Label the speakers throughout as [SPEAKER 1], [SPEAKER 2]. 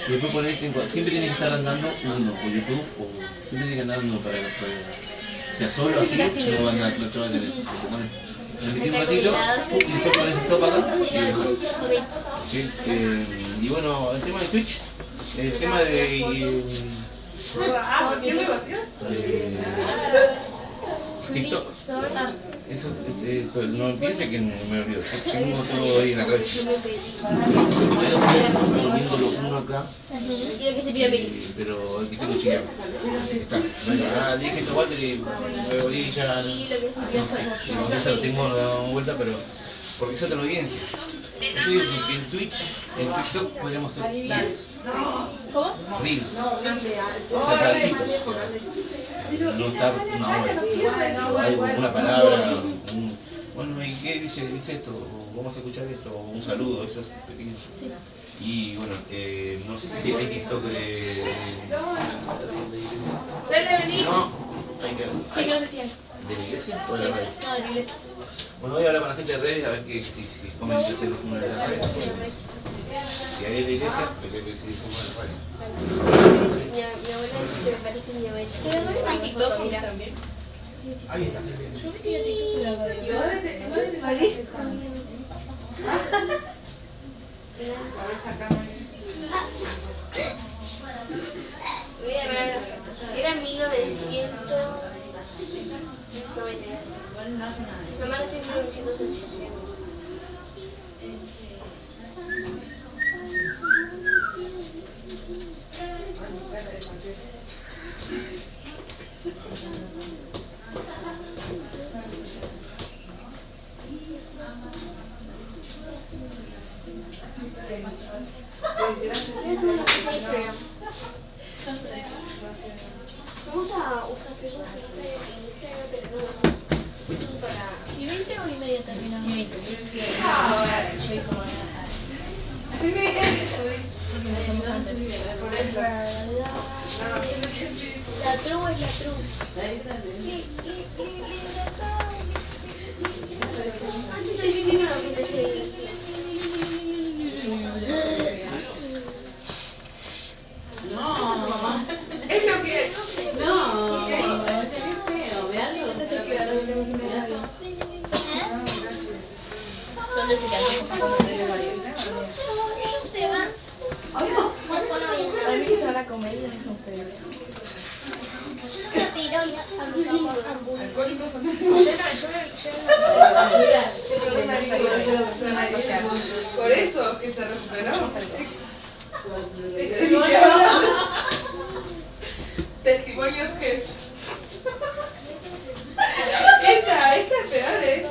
[SPEAKER 1] Y después ponés, siempre tiene que estar andando uno, o YouTube, o siempre tiene que andar uno para sea solo así, no va a andar, no te va a tener. Le metí un ratito, y después pones stop acá y demás. ¿Sí? Y bueno, el tema de Twitch, el tema de TikTok. Eso, no piense que me olvido, tengo todo ahí en la cabeza. Poniéndolo uno acá, pero aquí tengo chileado. Está, bueno, dije que Walter y me volví ya, no sé, ya lo tengo dando vuelta, pero porque es otra audiencia. Yo digo que en Twitch, en TikTok podríamos hacer Reels.
[SPEAKER 2] ¿Cómo?
[SPEAKER 1] Reels. O sea, pedacitos. No estar una hora. Algo, una palabra, bueno, ¿y qué dice esto? Vamos a escuchar esto, un saludo, esos pequeños. Y bueno, no sé si hay TikTok de iglesia. No, hay
[SPEAKER 2] creo que sí hay.
[SPEAKER 1] ¿De la iglesia o de la red?
[SPEAKER 2] No, de la iglesia.
[SPEAKER 1] Bueno, voy a hablar con la gente de redes a ver si comentan hacer una de las redes. Si hay de la iglesia, creo que sí somos de la red.
[SPEAKER 3] Mi abuela dice que me parece mi abuela.
[SPEAKER 2] Pero no hay TikTok, mira.
[SPEAKER 1] Ahí está.
[SPEAKER 2] Yo sí tengo TikTok, pero
[SPEAKER 3] Era 1990. Mamá nació en 1980. Me gusta usar Facebook y Instagram, pero no lo uso.
[SPEAKER 2] ¿Y 20 o y media terminamos?
[SPEAKER 3] Y 20.
[SPEAKER 2] Yo digo como porque lo hacemos antes.
[SPEAKER 3] La tru es la tru.
[SPEAKER 2] No, mamá.
[SPEAKER 4] Es lo que...
[SPEAKER 2] No, es feo. Veanlo. ¿Dónde se quedan?
[SPEAKER 3] Ellos se van.
[SPEAKER 2] A mí que se van a comer y dejan ustedes.
[SPEAKER 3] Yo me retiro y a mi hamburguesa.
[SPEAKER 4] Alcohólicos son... Por eso que se recuperó. Testimonios que... Esta es peor, ¿eh?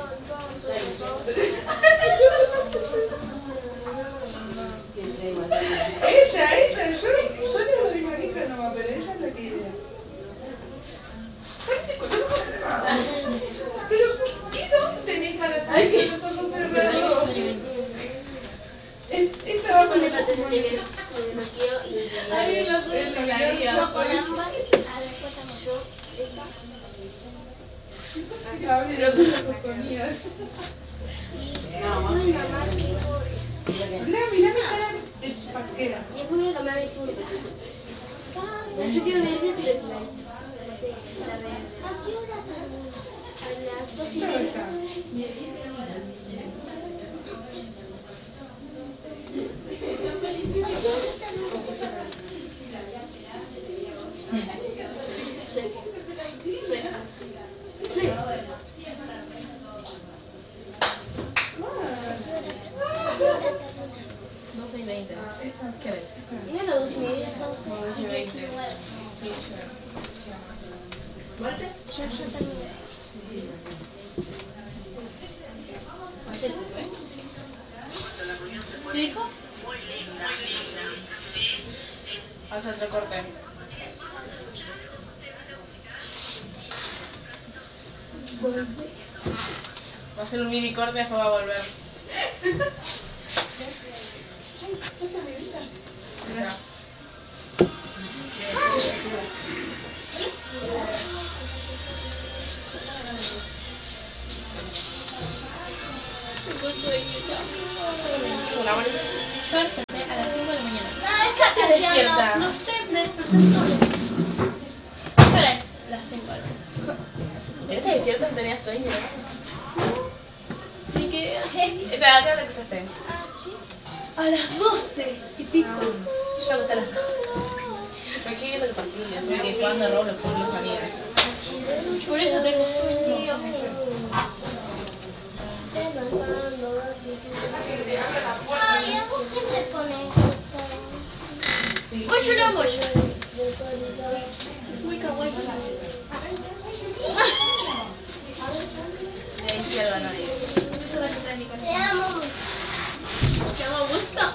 [SPEAKER 4] Ella, yo le doy manija nomás, pero ella es la que idea. Pero, ¿qué dónde tenés para hacer los ojos cerrados? Esta va con el testimonio.
[SPEAKER 3] Ay,
[SPEAKER 4] los ojos
[SPEAKER 3] yo con ambas, después también yo,
[SPEAKER 4] Abrieron tus ojos conmigo.
[SPEAKER 3] y mamá tipo,
[SPEAKER 4] Mirá mi cara de pasquera.
[SPEAKER 3] y después voy a comer mi fruta. Yo quiero ver de la ¿a qué hora termina? A las 2:30.
[SPEAKER 2] y 20. ¿Qué ves?
[SPEAKER 3] No, no, 2:30, 12:19.
[SPEAKER 2] Sí,
[SPEAKER 4] ¿Mate?
[SPEAKER 3] Ya terminé.
[SPEAKER 2] ¿Qué dijo? Hace otro corte. Va a ser un mini corte, después va a volver. Mira.
[SPEAKER 3] Tengo sueño, chao.
[SPEAKER 2] Una hora.
[SPEAKER 3] Yo desperté a las 5 de la mañana.
[SPEAKER 4] despierta?
[SPEAKER 2] No sé, me desperté sola. Espera, las 5 horas.
[SPEAKER 3] ¿Ya te despiertas? Tenía sueño.
[SPEAKER 2] ¿Y qué?
[SPEAKER 3] Espera, ¿a qué hora te acostaste?
[SPEAKER 2] A las 12 y pico.
[SPEAKER 3] Yo me acosté a las 2. Me quedé viendo el partido, porque jugando Roblox con mis amigas.
[SPEAKER 2] Por eso tengo sueño.
[SPEAKER 5] Ay, ¿a vos qué te pones?
[SPEAKER 2] Voy yo, voy yo. Es muy kawaii.
[SPEAKER 3] Le decía algo a nadie.
[SPEAKER 2] Esa es la que está en mi
[SPEAKER 5] Te
[SPEAKER 2] casa.
[SPEAKER 5] amo.
[SPEAKER 2] ¿Te llamo Augusto?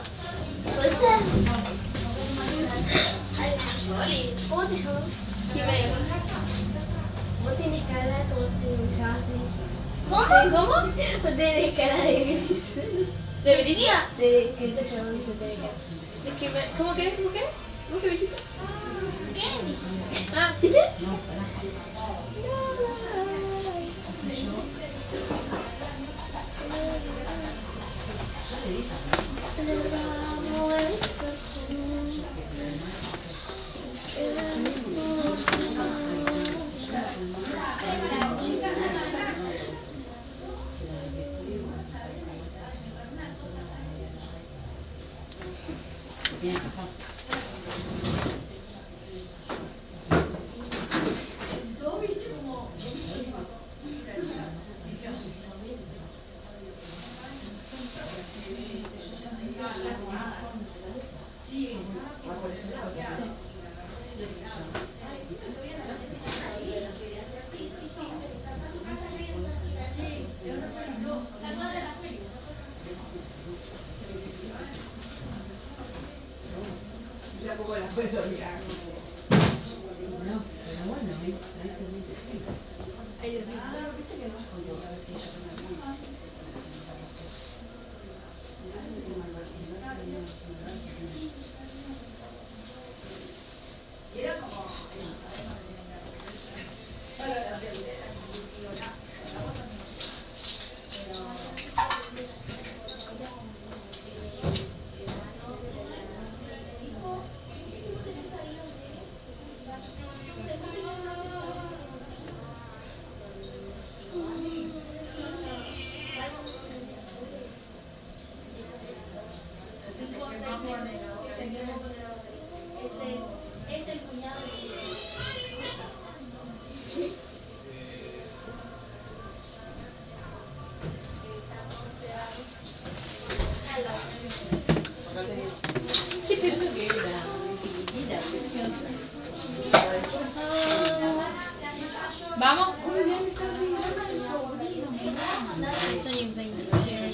[SPEAKER 2] Oli.
[SPEAKER 5] ¿Cómo te llamas?
[SPEAKER 2] Jimena.
[SPEAKER 5] Vos tenés cara como si llamas
[SPEAKER 2] ¿Cómo?
[SPEAKER 5] Vos tenés cara de gris.
[SPEAKER 2] ¿De Bricia?
[SPEAKER 5] De que te llamas y te cara.
[SPEAKER 2] Es que me... ¿Cómo que? ¿Cómo que? ¿Cómo que dijiste?
[SPEAKER 5] ¿Qué?
[SPEAKER 2] Ah, ¿viste?
[SPEAKER 5] Es el cuñado.
[SPEAKER 2] ¿Vamos?
[SPEAKER 5] Soy un peine.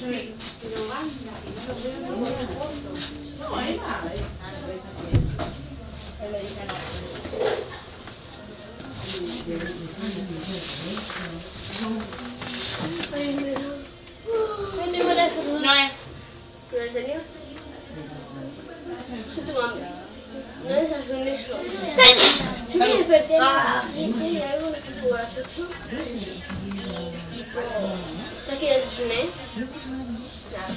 [SPEAKER 3] No es.
[SPEAKER 5] ¿Pero en serio? Yo tengo hambre. No desayuné yo. Yo me desperté a las 7 y algo, no sé jugar a las 8. Y tipo, ¿sabes qué desayuné? Nada.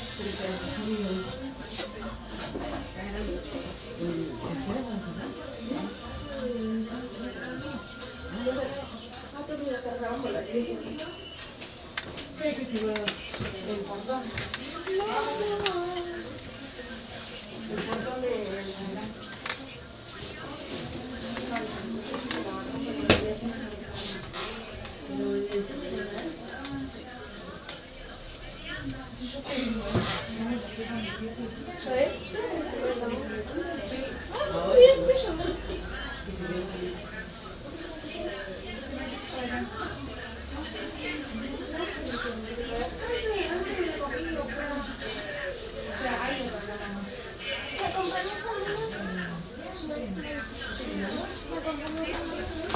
[SPEAKER 5] ¿Me acompañas a mí? ¿Me acompañas a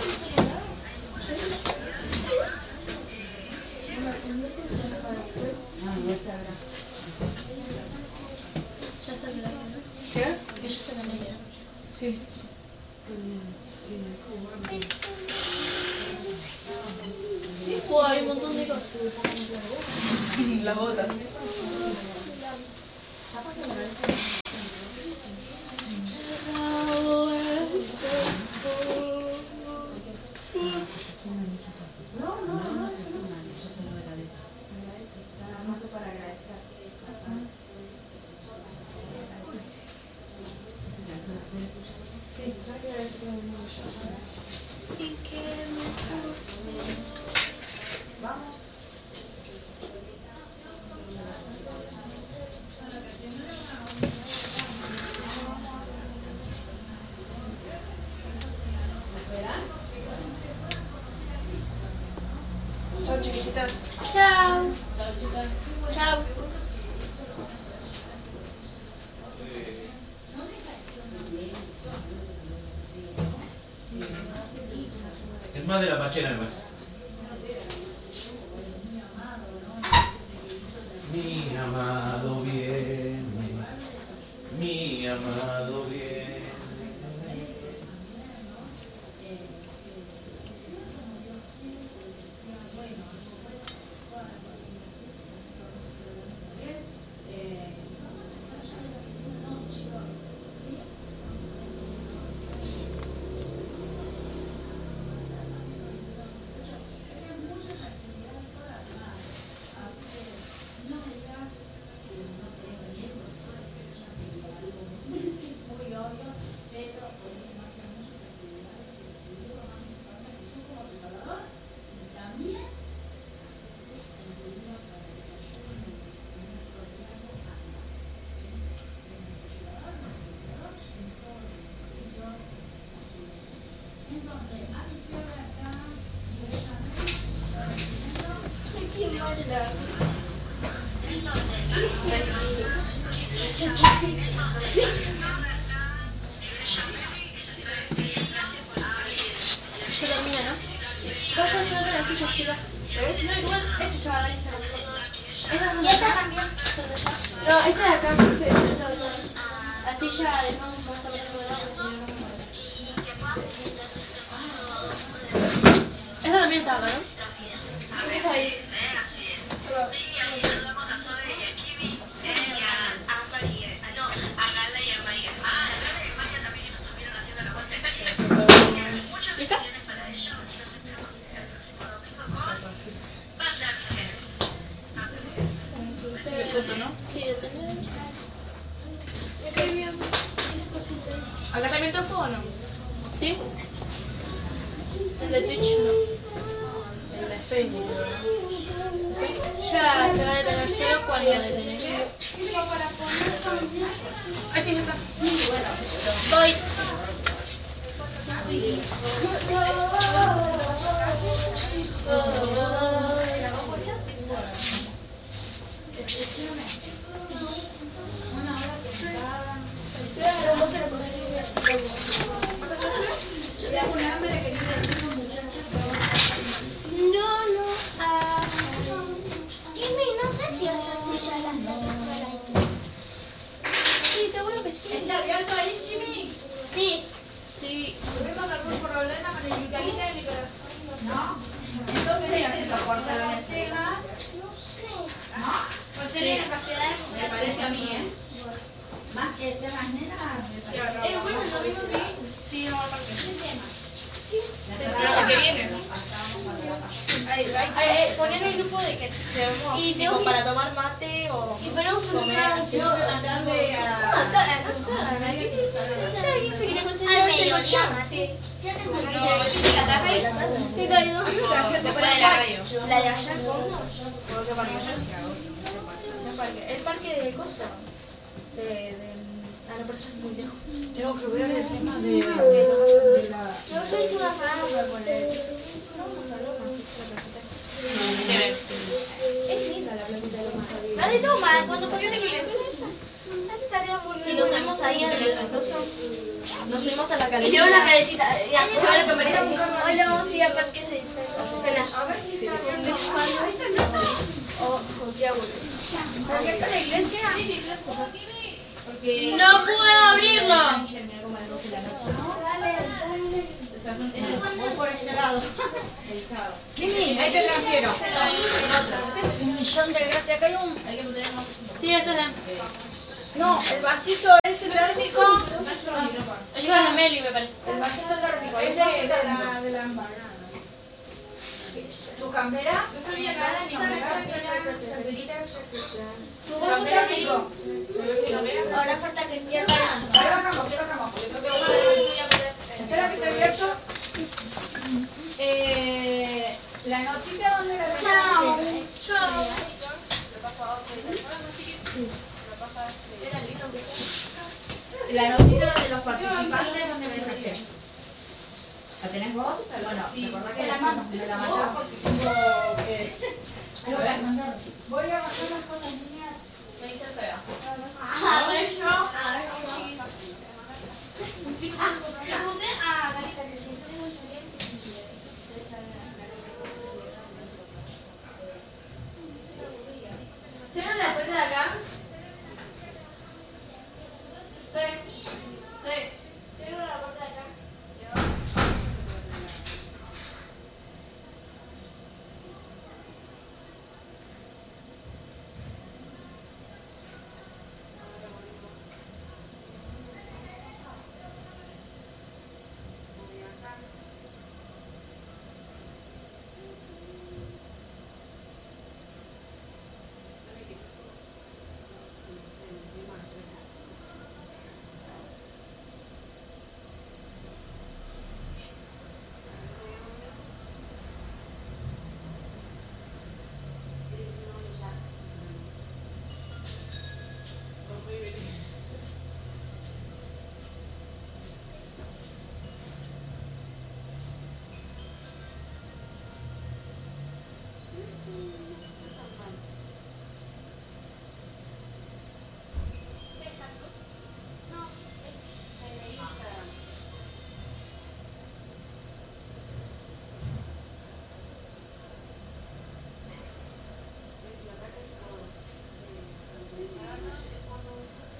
[SPEAKER 2] Ya está la
[SPEAKER 3] ¿Qué?
[SPEAKER 2] Que yo te la negra.
[SPEAKER 3] Sí.
[SPEAKER 2] Hay un montón de cosas.
[SPEAKER 3] Las botas.
[SPEAKER 5] Y que mejor.
[SPEAKER 3] Vamos. Chao, chiquititas.
[SPEAKER 5] Chao.
[SPEAKER 3] Chao, chicas.
[SPEAKER 5] Chao.
[SPEAKER 1] Es más de la pachera, me parece. Mi amado viene, mi amado viene.
[SPEAKER 5] Se termina, ¿no? Dos personas de las fichas, chicas. No, igual, eso ya va a dar esa ¿Y esta también? No, esta de acá, así ya dejamos más o menos moderado. Esta también está acá, ¿no? Esta ahí. ¿Lista? Sí, yo también.
[SPEAKER 3] ¿Acá también tocó o no?
[SPEAKER 5] ¿Sí? El de Twitch no.
[SPEAKER 3] El de Facebook.
[SPEAKER 5] Ya se va a detener solo cuando detenés.
[SPEAKER 3] Ahí sí, está.
[SPEAKER 5] Voy.
[SPEAKER 2] Jimmy, no sé si esa silla la está ahí.
[SPEAKER 5] Sí, seguro que sí.
[SPEAKER 3] ¿Está abierto ahí, Jimmy?
[SPEAKER 5] Sí. Sí.
[SPEAKER 3] ¿Tuvimos algún problema con el micalita de mi corazón? No. Entonces, ¿lo cortaron escenas? ¿No? Pues sería la capacidad, me parece a mí, ¿eh? Más que temas nenas, me parece.
[SPEAKER 5] Bueno, lo mismo que...
[SPEAKER 3] Sí, no, aparte.
[SPEAKER 5] Sí,
[SPEAKER 3] Lo que viene.
[SPEAKER 5] poner el grupo de que tenemos
[SPEAKER 3] Y tengo para tomar mate o
[SPEAKER 5] y ponemos un
[SPEAKER 3] comer. Tengo que mandarle a...
[SPEAKER 5] al
[SPEAKER 2] mediodía.
[SPEAKER 3] Después de la radio. La de allá, ¿cómo? Porque para allá sí hago. El parque de cosas. Ah, no, pero eso es muy lejos. Tengo que ver el tema de la...
[SPEAKER 2] Yo soy una fan.
[SPEAKER 3] Es linda la placita de Loma Javier.
[SPEAKER 2] La de Loma, cuando
[SPEAKER 3] ¿Tiene que leer?
[SPEAKER 5] Y nos subimos ahí al coso.
[SPEAKER 3] Nos subimos a la
[SPEAKER 5] Y
[SPEAKER 3] calecita.
[SPEAKER 5] llevo una calecita. Ya, pues ahora que merece. Hoy vamos a ir a parques de
[SPEAKER 3] A ver si está
[SPEAKER 5] o triángulo.
[SPEAKER 3] ¿Por qué está la iglesia? Porque...
[SPEAKER 5] ¡No puedo abrirlo!
[SPEAKER 3] Voy por este lado. Mimi, ahí te transfiero. Un millón de gracias. Acá hay un...
[SPEAKER 5] Sí, este es el...
[SPEAKER 3] No, el vasito ese térmico.
[SPEAKER 5] Es de Meli, me parece.
[SPEAKER 3] El vasito térmico. Es de la embargada. ¿Tu campera? No sabía nada ni ¿Tu vaso térmico?
[SPEAKER 2] Ahora falta que pierda
[SPEAKER 3] Ahora bajamos, porque tengo que que está abierto. La notita, ¿dónde la dejaste?
[SPEAKER 2] Chao.
[SPEAKER 3] La notita de los participantes, ¿dónde la dejaste? ¿La tenés vos? Bueno, recordá que me la mandás porque tengo que... Voy a bajar las cosas mías.
[SPEAKER 2] Me dice feo.
[SPEAKER 5] A ver yo.
[SPEAKER 2] A ver, chiquita. Pregunté a Garita que si tengo un ¿cierran la puerta de acá? Sí. Sí.